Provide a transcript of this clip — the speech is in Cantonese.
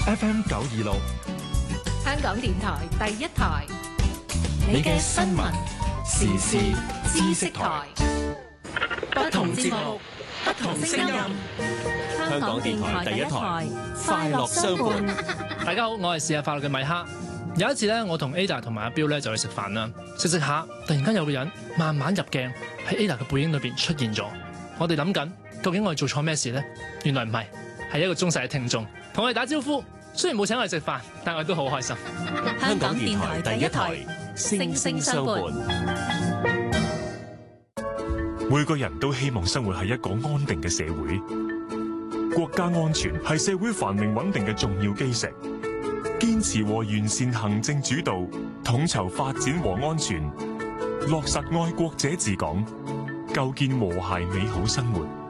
FM 926， 香港電台第一台， 你嘅新聞時事知識台， 不同節目，不同聲音。 香港電台第一台，快樂相伴。 大家好，我係試下快樂嘅米哈。有一次咧，我同 Ada 同埋阿彪咧就去食飯啦，食下，突然間有個人慢慢入鏡喺 Ada 嘅背影裏邊出現咗。我哋諗緊，究竟我哋做錯咩事呢？原來唔係，係一個忠實嘅聽眾同我哋打招呼。雖然冇請我哋食飯，但我哋都好開心。 香港電台第一台，聲聲相伴。 每個人都希望生活喺一個安定嘅社會，國家安全係社會繁榮穩定嘅重要基石。堅持和完善行政主導，統籌發展和安全，落實愛國者治港，構建和諧美好生活。